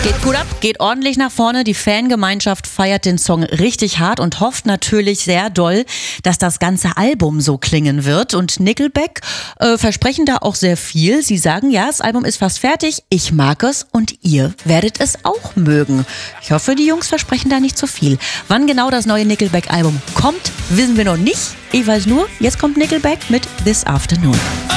Geht gut ab, geht ordentlich nach vorne. Die Fangemeinschaft feiert den Song richtig hart und hofft natürlich sehr doll, dass das ganze Album so klingen wird. Und Nickelback versprechen da auch sehr viel. Sie sagen, ja, das Album ist fast fertig, ich mag es und ihr werdet es auch mögen. Ich hoffe, die Jungs versprechen da nicht zu viel. Wann genau das neue Nickelback-Album kommt, wissen wir noch nicht. Ich weiß nur, jetzt kommt Nickelback mit This Afternoon.